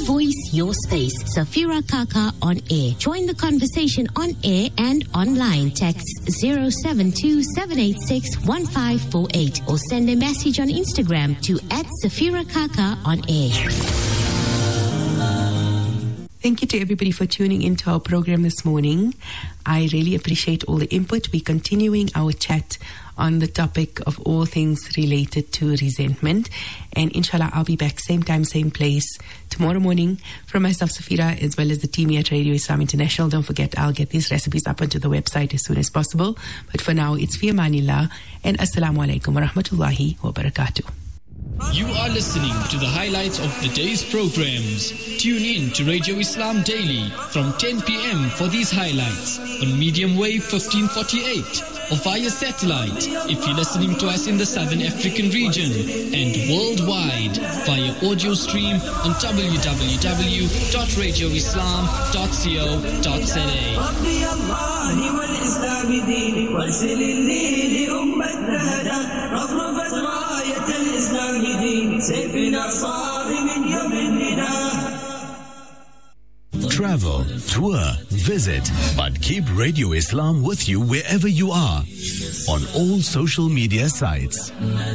voice, your space. Safira Kaka on air. Join the conversation on air and online. Text 072-786-1548 or send a message on Instagram to @Safira Kaka on air. Thank you to everybody for tuning into our program this morning. I really appreciate all the input. We're continuing our chat on the topic of all things related to resentment. And inshallah, I'll be back same time, same place tomorrow morning. From myself, Safira, as well as the team here at Radio Islam International. Don't forget, I'll get these recipes up onto the website as soon as possible. But for now, it's fi amanillah and assalamu alaikum wa rahmatullahi wa barakatuh. You are listening to the highlights of the day's programs. Tune in to Radio Islam Daily from 10 p.m. for these highlights on medium wave 1548 or via satellite if you're listening to us in the Southern African region, and worldwide via audio stream on www.radioislam.co.za. Travel, tour, visit, but keep Radio Islam with you wherever you are on all social media sites.